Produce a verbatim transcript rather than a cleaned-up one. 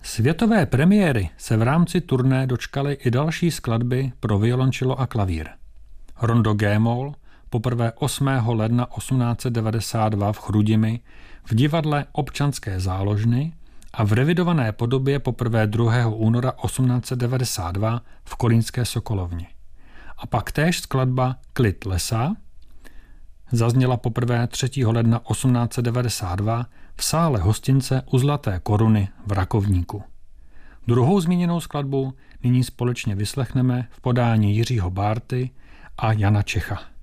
Světové premiéry se v rámci turné dočkaly i další skladby pro violončelo a klavír. Rondo G-moll poprvé osmého ledna osmnáct set devadesát dva v Chrudimi v divadle Občanské záložny a v revidované podobě poprvé druhého února osmnáct set devadesát dva v Kolínské Sokolovně. A pak též skladba Klid lesa zazněla poprvé třetího ledna osmnáct set devadesát dva v sále hostince u Zlaté koruny v Rakovníku. Druhou zmíněnou skladbu nyní společně vyslechneme v podání Jiřího Bárty a Jana Čecha.